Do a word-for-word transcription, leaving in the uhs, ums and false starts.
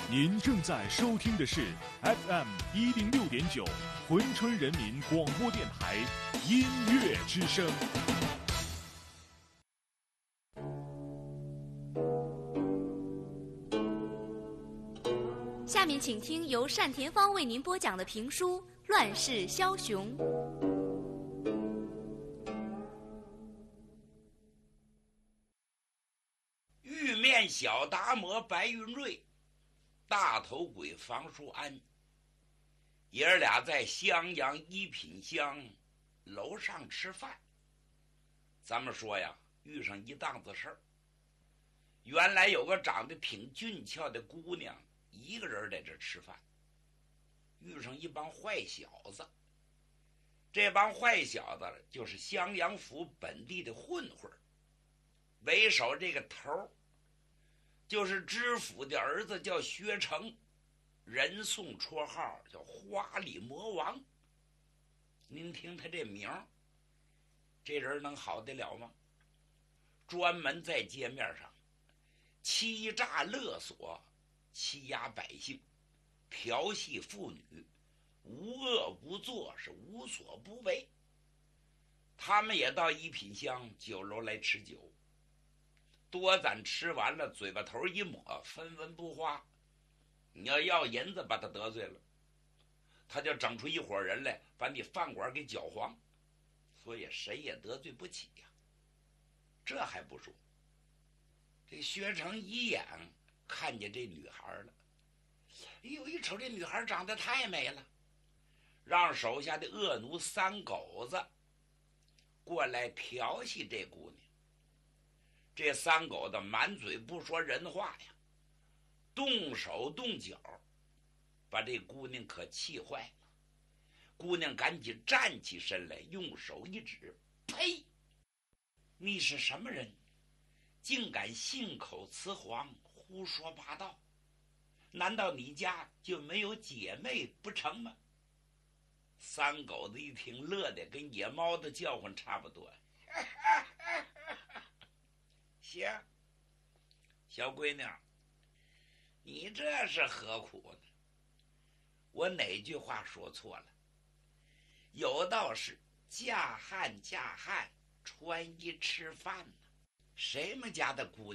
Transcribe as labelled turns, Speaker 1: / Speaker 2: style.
Speaker 1: 您正在收听的是 F M 一零六点九珲春人民广播电台音乐之声。
Speaker 2: 下面请听由单田芳为您播讲的评书《乱世枭雄》。
Speaker 3: 玉面小达摩白云瑞，大头鬼房叔安，爷儿俩在襄阳一品乡楼上吃饭。咱们说呀，遇上一档子事儿。原来有个长得挺俊俏的姑娘，一个人在这吃饭，遇上一帮坏小子。这帮坏小子就是襄阳府本地的混混，为首这个头就是知府的儿子，叫薛成，人送绰号叫花里魔王。您听他这名，这人能好得了吗？专门在街面上欺诈勒索，欺压百姓，调戏妇女，无恶不作，是无所不为。他们也到一品乡酒楼来吃酒，多咱吃完了，嘴巴头一抹，分文不花。你要要银子，把他得罪了，他就整出一伙人来，把你饭馆给搅黄。所以谁也得罪不起呀。这还不说，这薛成一眼看见这女孩了，哎呦，一瞅这女孩长得太美了，让手下的恶奴三狗子过来调戏这姑娘。这三狗子满嘴不说人话呀，动手动脚，把这姑娘可气坏了。姑娘赶紧站起身来，用手一指：“呸！你是什么人？竟敢信口雌黄，胡说八道！难道你家就没有姐妹不成吗？”三狗子一听，乐得跟野猫的叫唤差不多。行，小闺女，你这是何苦呢？我哪句话说错了？有道是嫁汉嫁汉，穿衣吃饭呢。谁们家的姑娘